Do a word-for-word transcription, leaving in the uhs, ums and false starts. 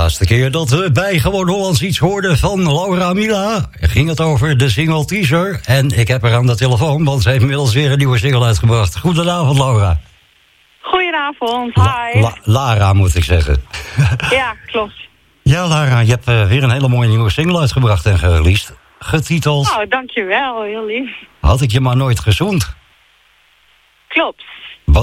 laatste keer dat we bij Gewoon Hollands iets hoorden van Laura Mila, ging het over de single Teaser. En ik heb haar aan de telefoon, want ze heeft inmiddels weer een nieuwe single uitgebracht. Goedenavond, Laura. Goedenavond, La- hi. La- Lara, moet ik zeggen. Ja, klopt. Ja, Lara, je hebt uh, weer een hele mooie nieuwe single uitgebracht en gereleased. Getiteld... Oh, dankjewel, heel lief. Had ik je maar nooit gezoend. Klopt.